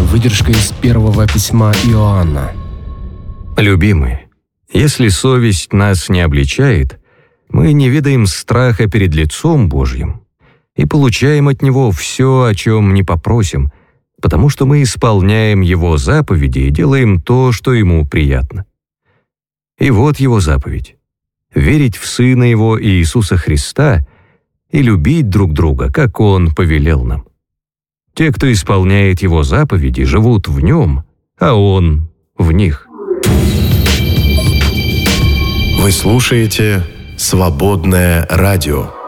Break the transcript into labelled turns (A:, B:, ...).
A: Выдержка из первого письма Иоанна.
B: Любимые, если совесть нас не обличает, мы не ведаем страха перед лицом Божьим и получаем от Него все, о чем не попросим, потому что мы исполняем Его заповеди и делаем то, что Ему приятно. И вот Его заповедь — верить в Сына Его Иисуса Христа и любить друг друга, как Он повелел нам. Те, кто исполняет Его заповеди, живут в Нем, а Он в них.
C: Вы слушаете «Свободное радио».